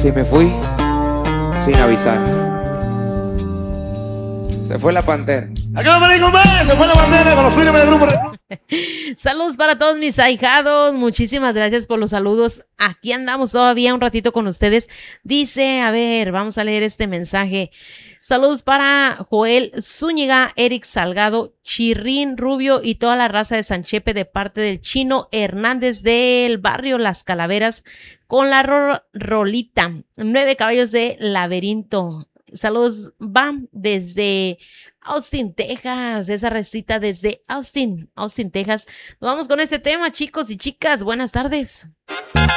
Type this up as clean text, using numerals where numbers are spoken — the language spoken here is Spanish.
Si me fui sin avisar. Se fue la pantera. Acá me dijo más, se fue la bandera con los firmes del grupo. Saludos para todos mis ahijados. Muchísimas gracias por los saludos. Aquí andamos todavía un ratito con ustedes. Dice, a ver, vamos a leer este mensaje. Saludos para Joel Zúñiga, Eric Salgado, Chirrín Rubio y toda la raza de Sanchepe de parte del Chino Hernández del barrio Las Calaveras con la rolita 9 caballos de laberinto. Saludos, van desde Austin, Texas. Esa recita desde Austin, Texas. Nos vamos con este tema, chicos y chicas. Buenas tardes.